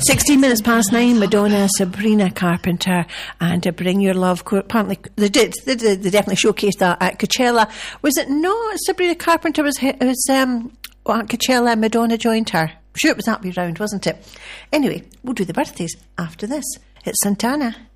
16 minutes past 9, Madonna, Sabrina Carpenter, and Bring Your Love. Apparently, they definitely showcased that at Coachella. Was it not Sabrina Carpenter was at Coachella and Madonna joined her? I'm sure it was that way round, wasn't it? Anyway, we'll do the birthdays after this. It's Santana.